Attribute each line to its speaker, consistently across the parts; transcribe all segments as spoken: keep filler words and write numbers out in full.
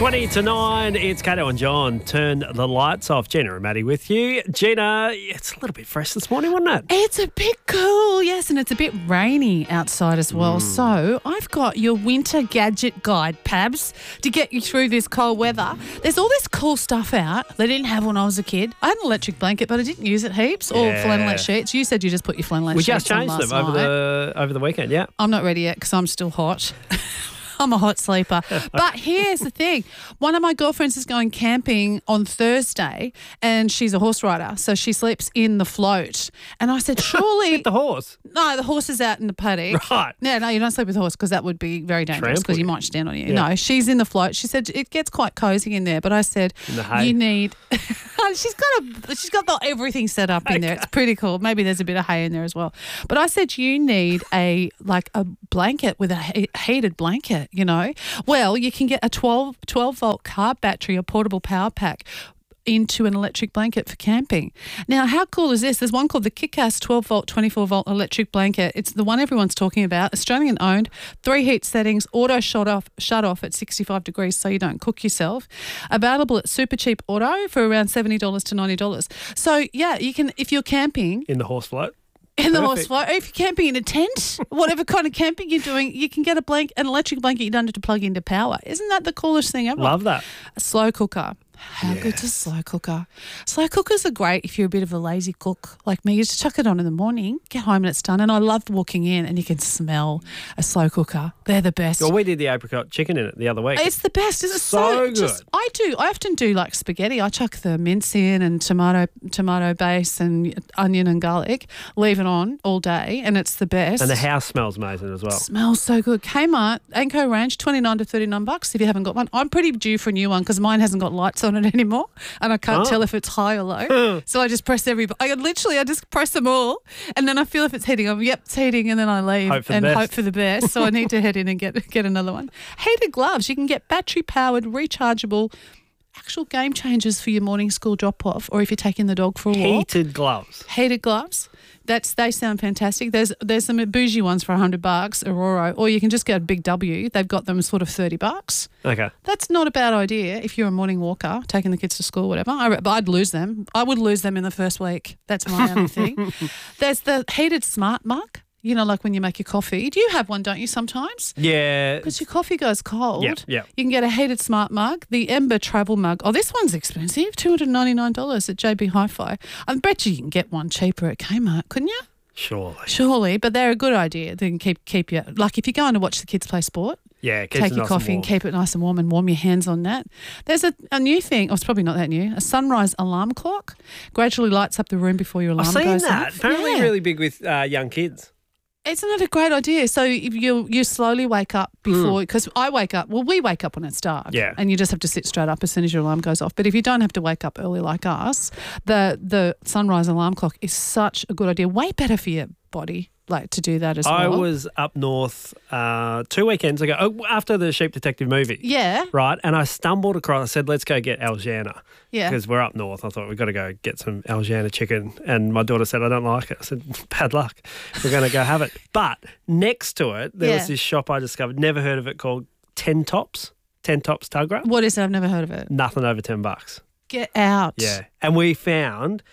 Speaker 1: twenty to nine, it's Kato and John. Turn the lights off. Gina and Maddie with you. Gina, it's a little bit fresh this morning, wasn't it?
Speaker 2: It's a bit cool, yes, and it's a bit rainy outside as well.
Speaker 1: Mm.
Speaker 2: So I've got your winter gadget guide, Pabs, to get you through this cold weather. There's all this cool stuff out they didn't have when I was a kid. I had an electric blanket, but I didn't use it heaps, or
Speaker 1: Yeah.
Speaker 2: flannelette sheets. You said you just put your flannelette
Speaker 1: We
Speaker 2: sheets
Speaker 1: just
Speaker 2: on
Speaker 1: changed
Speaker 2: last
Speaker 1: them over
Speaker 2: night.
Speaker 1: the over the weekend, yeah.
Speaker 2: I'm not ready yet because I'm still hot. I'm a hot sleeper. But here's the thing. One of my girlfriends is going camping on Thursday and she's a horse rider. So she sleeps in the float. And I said, surely...
Speaker 1: With the horse?
Speaker 2: No, the horse is out in the paddock.
Speaker 1: Right.
Speaker 2: Yeah, no, you don't sleep with the horse because that would be very dangerous because you might stand on you.
Speaker 1: Yeah.
Speaker 2: No, she's in the float. She said it gets quite cozy in there. But I said,
Speaker 1: In the hay.
Speaker 2: you need... she's got a, she's got the, everything set up in there. It's pretty cool. Maybe there's a bit of hay in there as well. But I said you need a like a blanket with a he- heated blanket, you know. Well, you can get a twelve, twelve volt car battery, a portable power pack into an electric blanket for camping. Now, how cool is this? There's one called the Kick-Ass twelve volt, twenty-four volt electric blanket. It's the one everyone's talking about. Australian owned, three heat settings, auto shut off, shut off at sixty-five degrees so you don't cook yourself. Available at Super Cheap Auto for around seventy dollars to ninety dollars. So, yeah, you can, if you're camping...
Speaker 1: In the horse float?
Speaker 2: In the
Speaker 1: Perfect.
Speaker 2: horse float. If you're camping in a tent, whatever kind of camping you're doing, you can get a blank, an electric blanket you don't have to plug into power. Isn't that the coolest thing ever?
Speaker 1: Love that.
Speaker 2: A slow cooker. How good's a
Speaker 1: Yes.
Speaker 2: slow cooker? Slow cookers are great if you're a bit of a lazy cook like me. You just chuck it on in the morning, get home and it's done. And I love walking in and you can smell a slow cooker. They're the best.
Speaker 1: Well, we did the apricot chicken in it the other week.
Speaker 2: It's the best. Is it
Speaker 1: So
Speaker 2: so,
Speaker 1: good.
Speaker 2: Just, I do. I often do like spaghetti. I chuck the mince in and tomato tomato base and onion and garlic. Leave it on all day, and it's the best.
Speaker 1: And the house smells amazing as well.
Speaker 2: Smells so good. Kmart, Anco Range, twenty-nine to thirty-nine bucks if you haven't got one. I'm pretty due for a new one because mine hasn't got lights on it anymore and I can't
Speaker 1: Oh.
Speaker 2: tell if it's high or low. So I just press every, I literally, I just press them all and then I feel if it's heating. I'm, yep, it's heating, and then I leave
Speaker 1: Hope for the
Speaker 2: and
Speaker 1: best.
Speaker 2: hope for the best. So I need to head in and get get another one. Heated gloves. You can get battery powered, rechargeable, actual game changers for your morning school drop off, or if you're taking the dog for a walk.
Speaker 1: Heated gloves.
Speaker 2: Heated gloves. That's they sound fantastic. There's there's some bougie ones for a hundred bucks, Aurora, or you can just go to Big W. They've got them sort of thirty bucks.
Speaker 1: Okay.
Speaker 2: That's not a bad idea if you're a morning walker, taking the kids to school, whatever. I, but I'd lose them. I would lose them in the first week. That's my only thing. There's the heated smart mug. You know, like when you make your coffee. Do you have one, don't you, sometimes?
Speaker 1: Yeah.
Speaker 2: Because your coffee goes cold.
Speaker 1: Yeah, yeah.
Speaker 2: You can get a heated smart mug, the Ember travel mug. Oh, this one's expensive, two hundred ninety-nine dollars at J B Hi-Fi. I bet you you can get one cheaper at Kmart, couldn't you?
Speaker 1: Surely.
Speaker 2: Surely, but they're a good idea. They can keep keep you, like if you're going to watch the kids play sport,
Speaker 1: Yeah, keeps
Speaker 2: take
Speaker 1: it
Speaker 2: your
Speaker 1: nice
Speaker 2: coffee and,
Speaker 1: warm.
Speaker 2: keep it nice and warm and warm your hands on that. There's a, a new thing, oh, it's probably not that new, a sunrise alarm clock. Gradually lights up the room before your alarm
Speaker 1: I've seen
Speaker 2: goes
Speaker 1: that.
Speaker 2: off.
Speaker 1: Apparently
Speaker 2: Yeah.
Speaker 1: really big with uh, young kids.
Speaker 2: Isn't it a great idea? So if you you slowly wake up before, because I wake up, well, we wake up when it's dark.
Speaker 1: Yeah.
Speaker 2: And you just have to sit straight up as soon as your alarm goes off. But if you don't have to wake up early like us, the the sunrise alarm clock is such a good idea. Way better for your body, like to do that as
Speaker 1: I
Speaker 2: well.
Speaker 1: was up north uh, two weekends ago, oh, after the Sheep Detective movie.
Speaker 2: Yeah.
Speaker 1: Right, and I stumbled across, I said, let's go get Aljana.
Speaker 2: Yeah.
Speaker 1: Because we're up north. I thought, we've got to go get some Aljana chicken. And my daughter said, I don't like it. I said, bad luck. We're going to go have it. But next to it, there
Speaker 2: Yeah.
Speaker 1: was this shop I discovered, never heard of it, called Ten Tops. Ten Tops Tug Wrap.
Speaker 2: What is it? I've never heard of it.
Speaker 1: Nothing over ten bucks.
Speaker 2: Get out.
Speaker 1: Yeah. And we found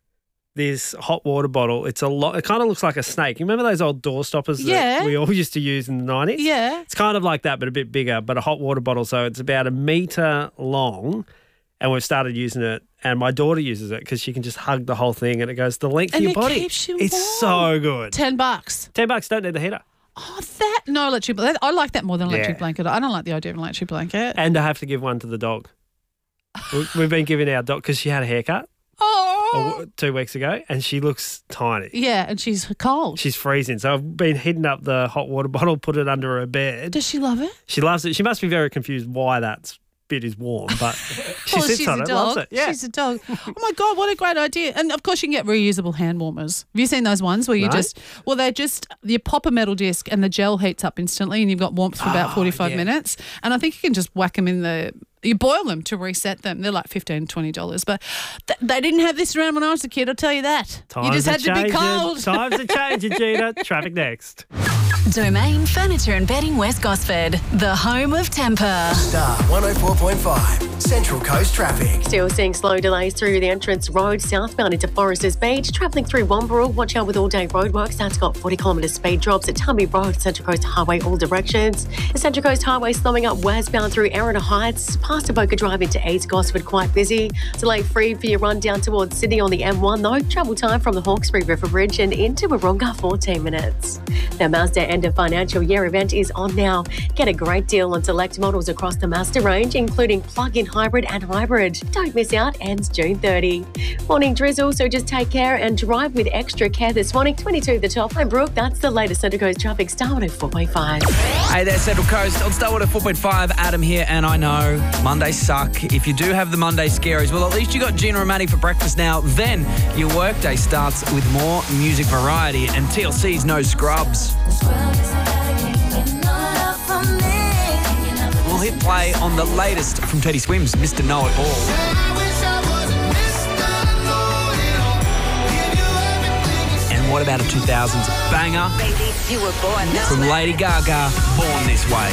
Speaker 1: this hot water bottle. It's a lot. It kind of looks like a snake. You remember those old door stoppers
Speaker 2: Yeah.
Speaker 1: that we all used to use in the nineties?
Speaker 2: Yeah.
Speaker 1: It's kind of like that, but a bit bigger, but a hot water bottle. So it's about a metre long, and we've started using it. And my daughter uses it because she can just hug the whole thing and it goes the length
Speaker 2: And
Speaker 1: of your
Speaker 2: it
Speaker 1: body.
Speaker 2: keeps you
Speaker 1: it's
Speaker 2: warm.
Speaker 1: so good.
Speaker 2: Ten bucks.
Speaker 1: Ten bucks, don't need the heater.
Speaker 2: Oh, that no electric. blanket. I like that more than electric
Speaker 1: Yeah.
Speaker 2: blanket. I don't like the idea of an electric blanket.
Speaker 1: And I have to give one to the dog. We- We've been giving our dog, because she had a haircut
Speaker 2: Oh.
Speaker 1: a- two weeks ago and she looks tiny.
Speaker 2: Yeah, and she's cold.
Speaker 1: She's freezing. So I've been heating up the hot water bottle, put it under her bed.
Speaker 2: Does she love it?
Speaker 1: She loves it. She must be very confused why that bit is warm, but she
Speaker 2: Oh,
Speaker 1: sits
Speaker 2: she's
Speaker 1: on
Speaker 2: a
Speaker 1: it,
Speaker 2: dog.
Speaker 1: loves it. Yeah.
Speaker 2: She's a dog. Oh my God, what a great idea. And of course you can get reusable hand warmers. Have you seen those ones where you
Speaker 1: No.
Speaker 2: just, well, they just, you pop a metal disc and the gel heats up instantly and you've got warmth for about
Speaker 1: Oh,
Speaker 2: forty-five
Speaker 1: yeah.
Speaker 2: minutes. And I think you can just whack them in the, you boil them to reset them. They're like fifteen dollars, twenty dollars. But th- they didn't have this around when I was a kid, I'll tell you that.
Speaker 1: Times
Speaker 2: you just
Speaker 1: are
Speaker 2: had to be
Speaker 1: changing.
Speaker 2: cold.
Speaker 1: Times are changing, Gina. Traffic next.
Speaker 3: Domain Furniture and Bedding West Gosford, the home of temper.
Speaker 4: Star one oh four point five, Central Coast traffic.
Speaker 5: Still seeing slow delays through the entrance road southbound into Foresters Beach. Travelling through Wamberal, watch out with all-day roadworks. That's got forty kilometre speed drops at Tumby Road, Central Coast Highway, all directions. The Central Coast Highway slowing up westbound through Erina Heights. Past Avoca Drive into East Gosford, quite busy. Delay free for your run down towards Sydney on the M one, though. Travel time from the Hawkesbury River Bridge and into Wahroonga, fourteen minutes. The Mazda end of financial year event is on now. Get a great deal on select models across the Mazda range, including plug-in hybrid and hybrid. Don't miss out, ends June thirtieth. Morning drizzle, so just take care and drive with extra care this morning. twenty-two the top. I'm Brooke. That's the latest Central Coast traffic. Star one oh four point five.
Speaker 6: Hey there, Central Coast. On Star one oh four point five, Adam here, and I know Mondays suck. If you do have the Monday scaries, well, at least you got Gina and Maddie for breakfast now. Then your workday starts with more music variety and T L C's No Scrubs. We'll hit play on the latest from Teddy Swims, Mister Know It All. And what about a two thousands banger from Lady Gaga, Born This Way.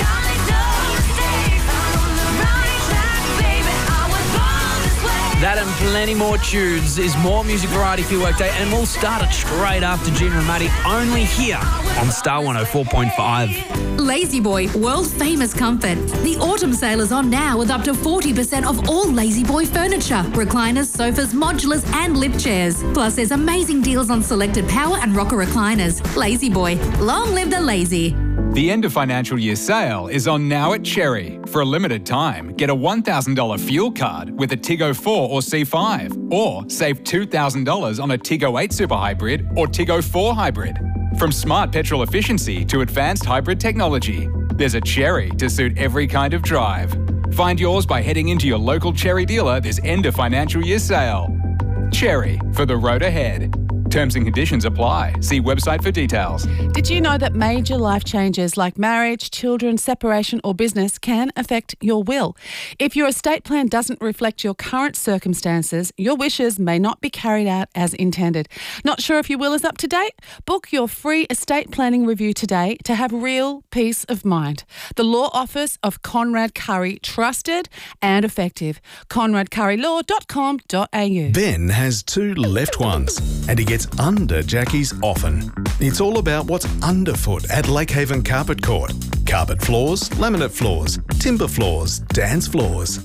Speaker 6: That and plenty more tunes is more music variety for your workday, and we'll start it straight after Gina and Maddie, only here on Star one oh four point five.
Speaker 7: Lazy Boy, world famous comfort. The autumn sale is on now with up to forty percent off all Lazy Boy furniture, recliners, sofas, modulars and lift chairs. Plus there's amazing deals on selected power and rocker recliners. Lazy Boy, long live the lazy.
Speaker 8: The end of financial year sale is on now at Cherry. For a limited time, get a one thousand dollars fuel card with a Tiggo four or C five, or save two thousand dollars on a Tiggo eight Super Hybrid or Tiggo four Hybrid. From smart petrol efficiency to advanced hybrid technology, there's a Cherry to suit every kind of drive. Find yours by heading into your local Cherry dealer this end of financial year sale. Cherry, for the road ahead. Terms and conditions apply. See website for details.
Speaker 2: Did you know that major life changes like marriage, children, separation or business can affect your will? If your estate plan doesn't reflect your current circumstances, your wishes may not be carried out as intended. Not sure if your will is up to date? Book your free estate planning review today to have real peace of mind. The Law Office of Conrad Curry, trusted and effective. conrad curry law dot com dot a u.
Speaker 9: Ben has two left ones and he gets under Jackie's often. It's all about what's underfoot at Lakehaven Carpet Court. Carpet floors, laminate floors, timber floors, dance floors.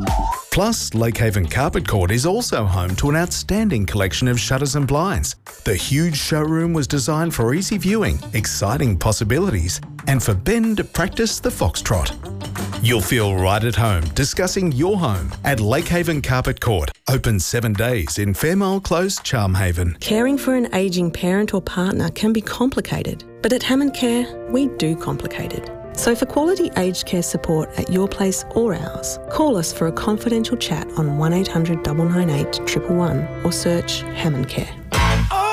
Speaker 9: Plus, Lakehaven Carpet Court is also home to an outstanding collection of shutters and blinds. The huge showroom was designed for easy viewing, exciting possibilities, and for Ben to practice the foxtrot. You'll feel right at home discussing your home at Lakehaven Carpet Court. Open seven days in Fairmile Close, Charmhaven.
Speaker 10: Caring for an ageing parent or partner can be complicated, but at Hammond Care, we do complicate it. So for quality aged care support at your place or ours, call us for a confidential chat on one eight hundred nine nine eight one one one or search Hammond Care.